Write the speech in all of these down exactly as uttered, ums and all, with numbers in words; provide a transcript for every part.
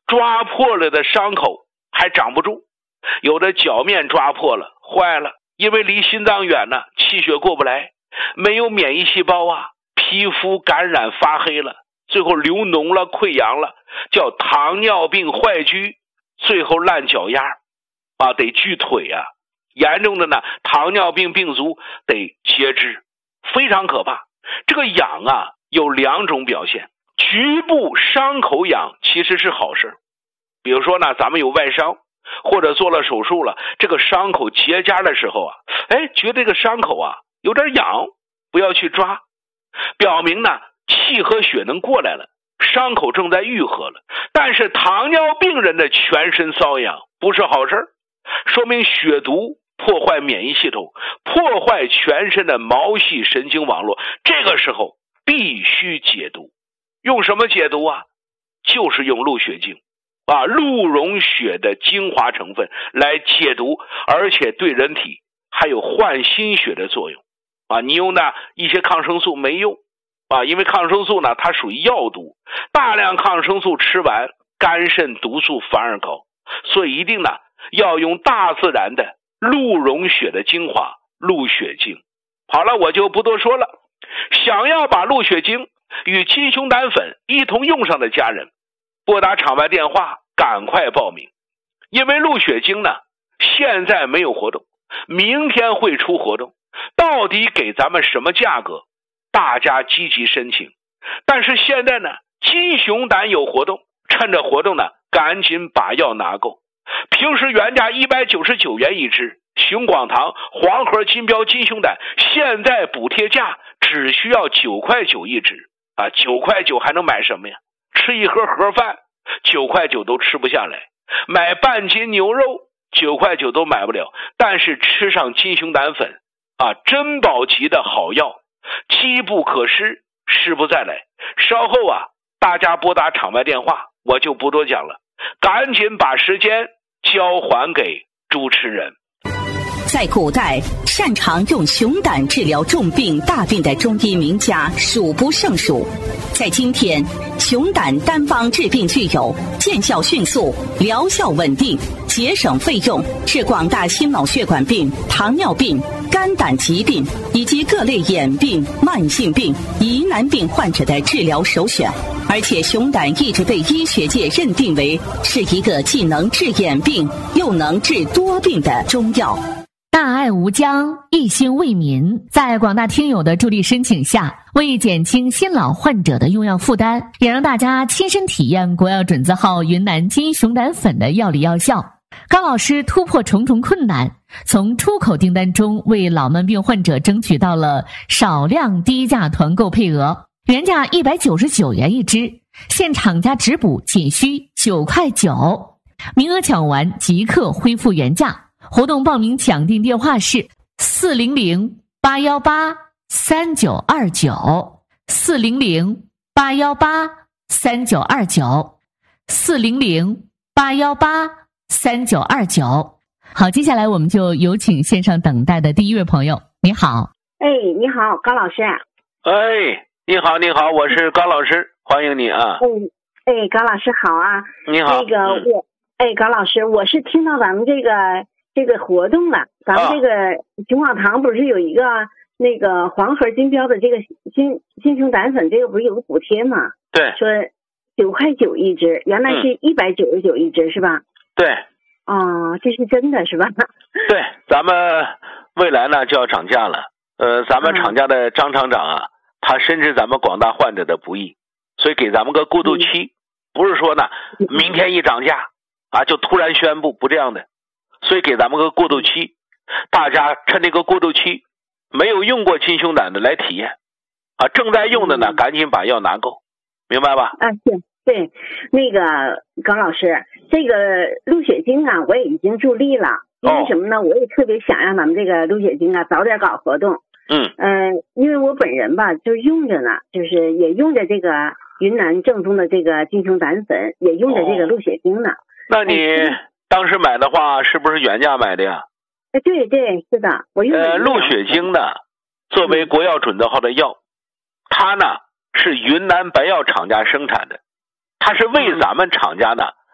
抓破了的伤口还长不住，有的脚面抓破了坏了，因为离心脏远呢，气血过不来，没有免疫细胞啊，皮肤感染发黑了，最后流脓了溃疡了，叫糖尿病坏疽，最后烂脚丫啊，得锯腿啊，严重的呢糖尿病病足得截肢，非常可怕。这个痒啊有两种表现，局部伤口痒其实是好事，比如说呢咱们有外伤或者做了手术了，这个伤口结痂的时候啊，哎，觉得这个伤口啊有点痒，不要去抓，表明呢气和血能过来了，伤口正在愈合了。但是糖尿病人的全身瘙痒不是好事，说明血毒破坏免疫系统，破坏全身的毛细神经网络，这个时候必须解毒。用什么解毒啊？就是用鹿血精啊，鹿茸血的精华成分来解毒，而且对人体还有换心血的作用啊。你用的一些抗生素没用啊，因为抗生素呢它属于药毒，大量抗生素吃完肝肾毒素反而高，所以一定呢要用大自然的鹿茸血的精华，鹿血精。好了，我就不多说了。想要把鹿血精与金熊胆粉一同用上的家人，拨打场外电话赶快报名。因为鹿血精呢现在没有活动，明天会出活动，到底给咱们什么价格，大家积极申请。但是现在呢金熊胆有活动，趁着活动呢赶紧把药拿够。平时原价一百九十九元一支，熊广堂黄河金标金熊胆现在补贴价只需要九块九一支啊，九块九还能买什么呀？吃一盒盒饭九块九都吃不下来，买半斤牛肉九块九都买不了。但是吃上金熊胆粉啊，珍宝级的好药，机不可失，失不再来。稍后啊大家拨打场外电话，我就不多讲了，赶紧把时间交还给主持人。 在古代，擅长用熊胆治疗重病大病的中医名家数不胜数。在今天，熊胆单方治病具有见效迅速、疗效稳定、节省费用，是广大心脑血管病、糖尿病、肝胆疾病以及各类眼病、慢性病、疑难病患者的治疗首选。而且熊胆一直被医学界认定为是一个既能治眼病又能治多病的中药。 大爱无疆，一心为民，在广大听友的助力申请下，为减轻新老患者的用药负担，也让大家亲身体验国药准字号云南金熊胆粉的药理药效。高老师突破重重困难，从出口订单中为老慢病患者争取到了少量低价团购配额，原价一百九十九元一支，现厂家直补仅需九块九，名额抢完即刻恢复原价。活动报名抢订电话是四零零八幺八三九二九，四零零八幺八三九二九，四零零八幺八三九二九。好，接下来我们就有请线上等待的第一位朋友。你好。 哎，你好，高老师。 哎，你好，你好，我是高老师，欢迎你啊。 嗯，哎，高老师好啊。 你好。 那个我，哎，高老师，我是听到咱们这个这个活动了，咱们这个熊广堂不是有一个那个黄河金标的这个金金熊胆粉，这个不是有个补贴吗？ 对。 说九块九一支，原来是一百九十九一支是吧？ 对。 哦，这是真的是吧？ 对，咱们未来呢就要涨价了。呃，咱们厂家的张厂长啊，他深知咱们广大患者的不易，所以给咱们个过渡期，嗯、不是说呢明天一涨价啊就突然宣布，不这样的。所以给咱们个过渡期，大家趁这个过渡期没有用过金熊胆的来体验啊，正在用的呢赶紧把药拿够，明白吧？ 啊，对对，那个高老师，这个鹿血精啊我也已经助力了，因为什么呢、哦、我也特别想让咱们这个鹿血精啊早点搞活动。 嗯嗯、呃，因为我本人吧就用着呢，就是也用着这个云南正宗的这个金熊胆粉，也用着这个鹿血精呢、哦、 那你、哎当时买的话是不是原价买的呀？ 哎，对对，是的，我用呃，鹿血精呢，作为国药准字号的药，它呢是云南白药厂家生产的，它是为咱们厂家呢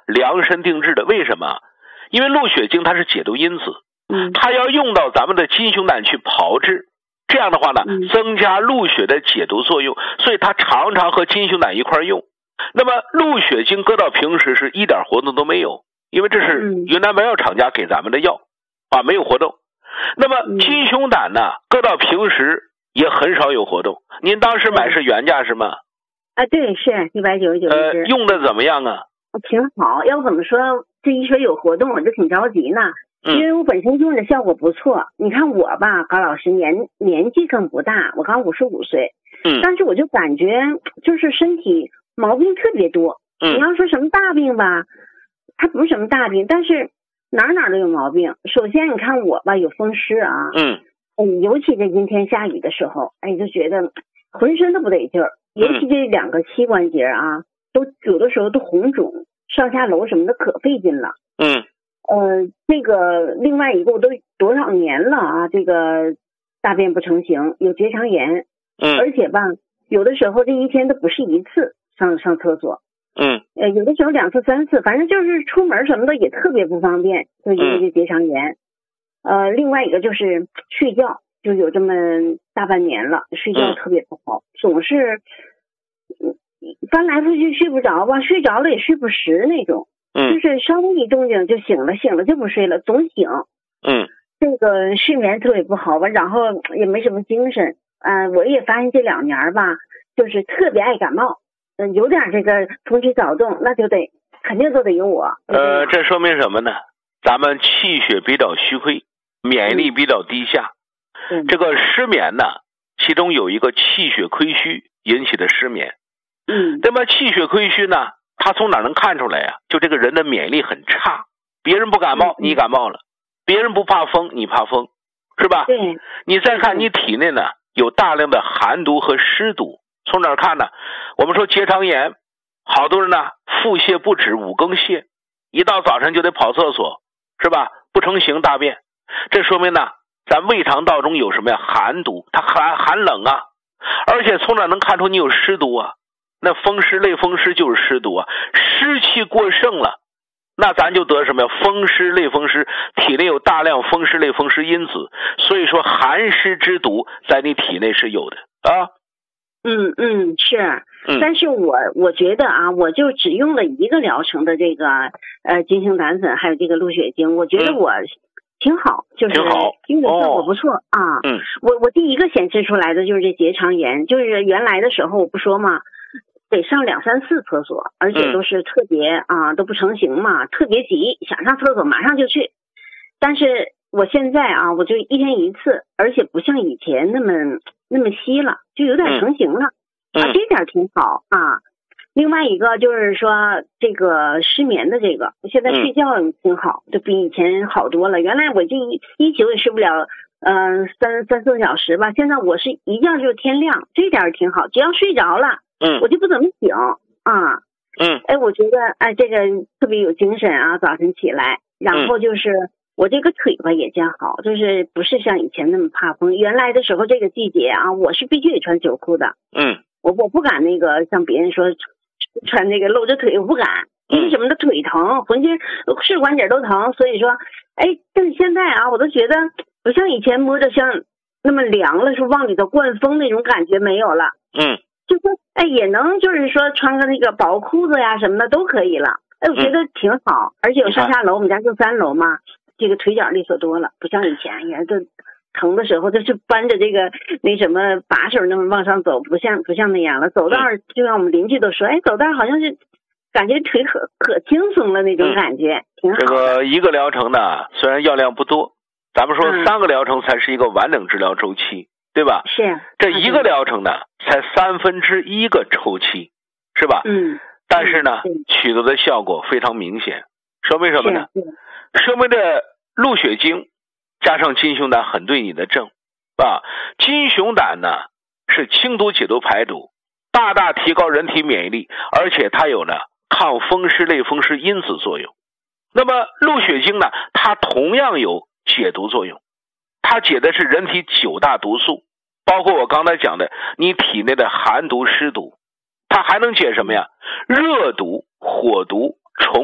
量身定制的。为什么？因为鹿血精它是解毒因子， 嗯， 它要用到咱们的金熊胆去炮制，这样的话呢， 嗯、 增加鹿血的解毒作用，所以它常常和金熊胆一块用。那么鹿血精搁到平时是一点活动都没有，因为这是云南白药厂家给咱们的药啊，没有活动。那么金熊胆呢，搁到平时也很少有活动。您当时买是原价是吗？ 啊，对，是一百九十九一支。 呃，用的怎么样啊？ 挺好。要怎么说，这一说有活动，我就挺着急呢。因为我本身用的效果不错。你看我吧，高老师年年纪更不大，我刚五十五岁。 嗯。 但是我就感觉就是身体毛病特别多。 嗯。 你要说什么大病吧，它不是什么大病，但是哪哪都有毛病。首先你看我吧，有风湿啊。 嗯。 嗯，尤其在阴天下雨的时候，哎，就觉得浑身都不得劲儿。尤其这两个膝关节啊，都有的时候都红肿，上下楼什么的可费劲了。 嗯。 呃，这个另外一个我都多少年了啊，这个大便不成形，有结肠炎。 嗯。 而且吧，有的时候这一天都不是一次上上厕所。 嗯。 呃，有的时候两次三次，反正就是出门什么的也特别不方便，就因为这结肠炎。嗯、呃，另外一个就是睡觉。就有这么大半年了，睡觉特别不好，嗯、总是翻来覆去睡不着吧，睡着了也睡不实那种， 嗯， 就是稍微一动静就醒了，醒了就不睡了，总醒， 嗯， 这个睡眠特别不好吧，然后也没什么精神，啊、呃，我也发现这两年吧，就是特别爱感冒，嗯、呃，有点这个风吹草动，那就得肯定都得有我。 呃，这说明什么呢？咱们气血比较虚亏，免疫力比较低下。 嗯、 这个失眠呢，其中有一个气血亏虚引起的失眠。 嗯， 那么气血亏虚呢，它从哪能看出来呀、啊？就这个人的免疫力很差，别人不感冒，嗯、你感冒了；别人不怕风，你怕风，是吧？ 对。 你再看你体内呢，有大量的寒毒和湿毒，从哪儿看呢？我们说结肠炎，好多人呢腹泻不止，五更泻，一到早晨就得跑厕所，是吧？不成形大便，这说明呢。咱胃肠道中有什么呀？寒毒，它寒寒冷啊，而且从哪能看出你有湿毒啊？那风湿类风湿就是湿毒啊，湿气过盛了，那咱就得什么呀？风湿类风湿，体内有大量风湿类风湿因子，所以说寒湿之毒在你体内是有的啊。 嗯嗯是， 嗯、 但是我我觉得啊，我就只用了一个疗程的这个呃金星胆粉，还有这个鹿血精，我觉得我。嗯挺好，就是用的效果不错、哦、啊。 嗯， 我我第一个显示出来的就是这结肠炎，就是原来的时候我不说嘛，得上两三次厕所，而且都是特别、嗯、啊都不成形嘛，特别急，想上厕所马上就去。但是我现在啊，我就一天一次，而且不像以前那么那么稀了，就有点成型了、 嗯、 啊，这点挺好啊。另外一个就是说这个失眠的这个，我现在睡觉挺好，嗯、就比以前好多了。原来我这一一宿也睡不了，嗯、呃，三三四个小时吧。现在我是一觉就是天亮，这点挺好。只要睡着了， 嗯， 我就不怎么醒啊。 嗯， 哎，我觉得哎这个特别有精神啊，早晨起来，然后就是我这个腿吧也见好，就是不是像以前那么怕风。原来的时候这个季节啊，我是必须得穿秋裤的。 嗯， 我我不敢那个像别人说。穿那个露着腿我不敢，因为什么的腿疼，浑身是关节都疼，所以说，哎，但是现在啊，我都觉得不像以前摸着像那么凉了，说往里头灌风那种感觉没有了。 嗯， 就说哎也能就是说穿个那个薄裤子呀什么的都可以了，哎，我觉得挺好，而且有上下楼，我们家就三楼嘛，这个腿脚利索多了，不像以前也都。疼的时候就是搬着这个那什么把手那么往上走，不像不像那样了。走道就让我们邻居都说，哎，走道好像是感觉腿可可轻松了那种感觉，嗯、挺好。 这个一个疗程呢，虽然药量不多，咱们说三个疗程才是一个完整治疗周期，嗯、对吧？ 是。 这一个疗程呢，才三分之一个周期，是吧？ 嗯。 但是呢， 嗯、 取得的效果非常明显，说明什么呢？说明这鹿血精。加上金熊胆很对你的症啊，金熊胆呢是清毒解毒排毒，大大提高人体免疫力，而且它有呢抗风湿类风湿因子作用。那么鹿血精呢，它同样有解毒作用，它解的是人体九大毒素，包括我刚才讲的你体内的寒毒湿毒，它还能解什么呀？热毒、火毒、虫